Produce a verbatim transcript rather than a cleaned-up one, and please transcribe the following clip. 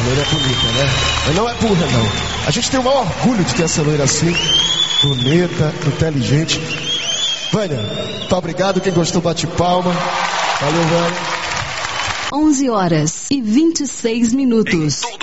loira é bonita, né? Mas não é burra, não. A gente tem o maior orgulho de ter essa loira assim, bonita, inteligente. Vânia, muito obrigado. Quem gostou, bate palma. Valeu, Vânia. onze horas e vinte e seis minutos.